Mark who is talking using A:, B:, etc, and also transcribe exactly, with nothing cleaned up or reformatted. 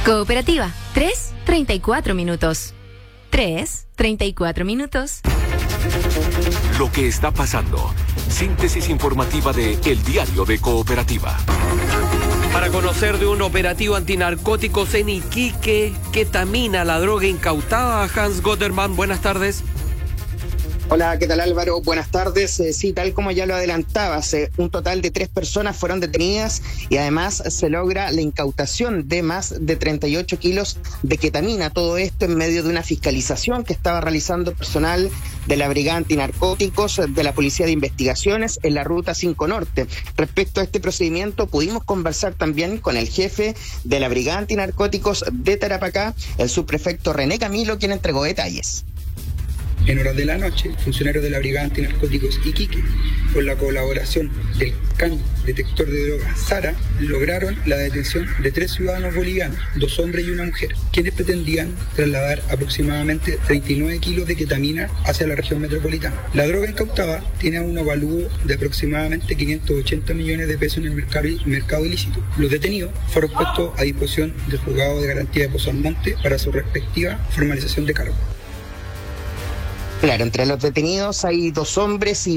A: Cooperativa, tres, treinta y cuatro minutos. tres, treinta y cuatro minutos.
B: Lo que está pasando. Síntesis informativa de El Diario de Cooperativa.
C: Para conocer de un operativo antinarcóticos en Iquique, ketamina, la droga incautada. Hans Gotterman, buenas tardes.
D: Hola, ¿qué tal Álvaro? Buenas tardes. Eh, sí, tal como ya lo adelantabas, eh, un total de tres personas fueron detenidas y además se logra la incautación de más de treinta y ocho kilos de ketamina. Todo esto en medio de una fiscalización que estaba realizando personal de la Brigada Antinarcóticos de la Policía de Investigaciones en la Ruta cinco Norte. Respecto a este procedimiento, pudimos conversar también con el jefe de la Brigada Antinarcóticos de Tarapacá, el subprefecto René Camilo, quien entregó detalles.
E: En horas de la noche, funcionarios de la Brigada Antinarcóticos Iquique, con la colaboración del C A N detector de drogas SARA, lograron la detención de tres ciudadanos bolivianos, dos hombres y una mujer, quienes pretendían trasladar aproximadamente treinta y nueve kilos de ketamina hacia la región metropolitana. La droga incautada tiene un avalúo de aproximadamente quinientos ochenta millones de pesos en el mercado, mercado ilícito. Los detenidos fueron puestos a disposición del Juzgado de Garantía de Pozo Almonte para su respectiva formalización de cargo.
D: Claro, entre los detenidos hay dos hombres y